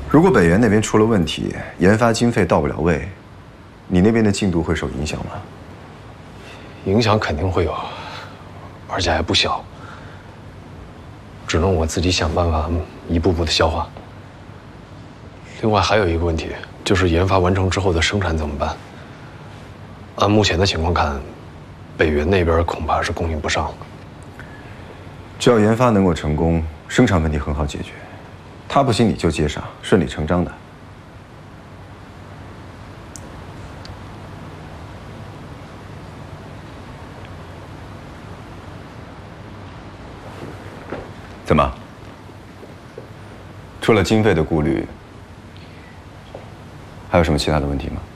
如果北原那边出了问题，研发经费到不了位，你那边的进度会受影响吗？ 影响肯定会有，而且还不小。只能我自己想办法一步步的消化。另外还有一个问题，就是研发完成之后的生产怎么办？按目前的情况看，北原那边恐怕是供应不上。 只要研发能够成功，生产问题很好解决，他不行你就接上，顺理成章的。怎么？除了经费的顾虑，还有什么其他的问题吗？